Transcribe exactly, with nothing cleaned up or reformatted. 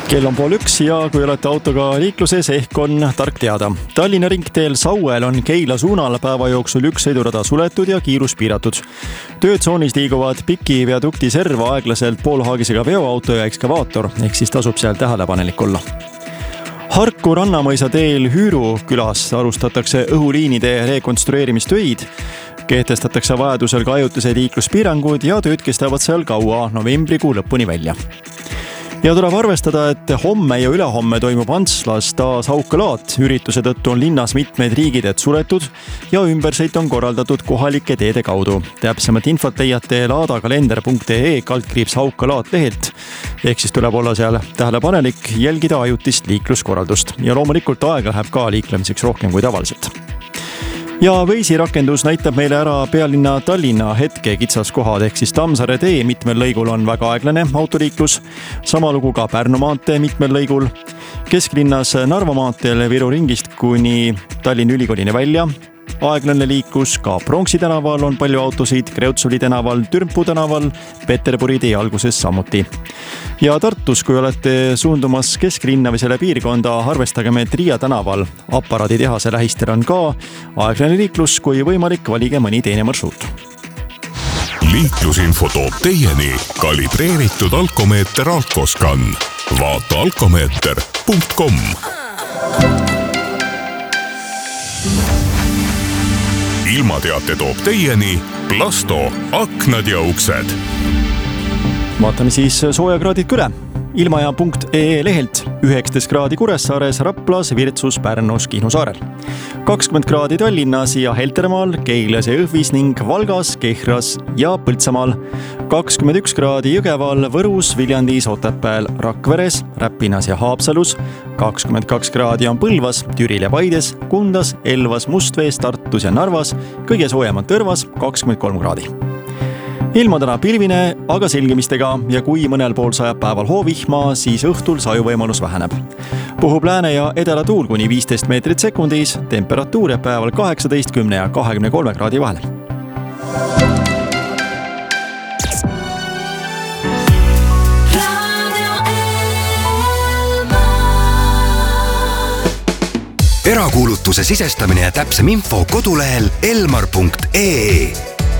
Kell on pool üks ja kui olete autoga liikluses, ehk on tark teada. Tallinna ringteel Sauel on Keila suunal päeva jooksul üks sõidurada suletud ja kiirus piiratud. Töötsoonis liiguvad piki viadukti serva aeglaselt poolhaagisega veoauto ja ekskavaator, ehk siis tasub seal tähelepanelik olla. Harku Rannamõisa teel Hüüru külas alustatakse õhuliinide rekonstrueerimistöid. Kehtestatakse vajadusel ka ajutised liikluspiirangud ja tööd kestavad seal kaua novembrikuu lõpuni välja. Ja tuleb arvestada, et homme ja ülehomme toimub Antslas taas Haukalaat. Ürituse tõttu on linnas mitmed riigiteed suletud ja ümbersõit on korraldatud kohalike teede kaudu. Täpsemat infot leiate laadakalender punkt ee kaldkriips Haukalaat lehelt. Ehk siis tuleb olla seal tähelepanelik, jälgida ajutist liikluskorraldust. Ja loomulikult aega läheb ka liiklemiseks rohkem kui tavaliselt. Ja Waze'i rakendus näitab meile ära pealinna Tallinna hetke kitsaskohad, ehk siis Tammsaare tee mitmel lõigul on väga aeglane autoliiklus, sama lugu ka Pärnu maantee mitmel lõigul, kesklinnas Narva maanteel Viru ringist kuni Tallinna Ülikoolini välja, aeglane liiklus ka Pronksi tänaval on palju autosid, Kreutzuli tänaval, Türmpu tänaval, Peterburi tee alguses samuti. Ja Tartus, kui olete suundumas kesklinna või selle piirkonda, arvestagem, et Riia tänaval aparaaditehase lähistel on ka aeglane liiklus, kui võimalik, valige mõni teine marsruut. Liiklusinfo toob teieni kalibreeritud alkomeeter Alkoscan. Vaata alkomeeter punkt com. Ilmateate toob teieni Plasto aknad ja uksed. Vaatame siis soojakraadid küle. Ilmaja punkt ee lehelt üheksateist kraadi Kuressaares, Raplas, Virtsus, Pärnus, Kihnu saarel. kakskümmend kraadi Tallinnas ja Heltermaal, Keilas ja Jõhvis ning Valgas, Kehras ja Põltsamaal. kakskümmend üks kraadi Jõgeval, Võrus, Viljandis, Otepääl, Rakveres, Räpinas ja Haapsalus. kakskümmend kaks kraadi on Põlvas, Türil ja Paides, Kundas, Elvas, Mustvees, Tartus ja Narvas. Kõige soojemad Tõrvas, kakskümmend kolm kraadi. Ilma täna pilvine, aga selgimistega ja kui mõnel pool sajab päeval hoovihma, siis õhtul sajuvõimalus väheneb. Puhub lääne ja edela tuul kuni viisteist meetrit sekundis, temperatuur jääb päeval kaheksateist, kümme ja kahekümne kolme kraadi vahele. Erakuulutuse sisestamine ja täpsem info kodulehel elmar punkt ee.